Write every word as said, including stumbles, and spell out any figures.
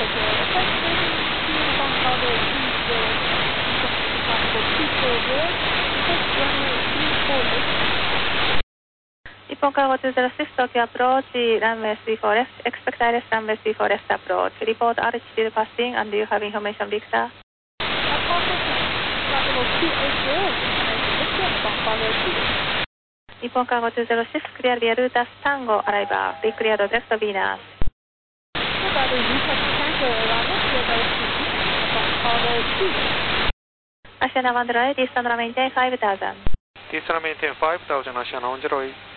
request to Vancouver Tuesday, possible two four zero, request runway three four left. 日本カーゴツーゼロシックス東京アプローチ、ランウェイスリーフォーレフト、expect I L S ランウェイスリーフォーレフトアプローチ、report altitude passing and you have information Victor. Possible two eight zero, destination Vancouver two. 日本カーゴツーゼロシックスクリアビアルータスタンゴアライバー、ビックリアドデストビーナス。 Vancouver Tango arrival, clear Vancouver two. Asiana one zero eight, Eastern maintain five thousand. Eastern maintain five thousand, Asiana one zero eight.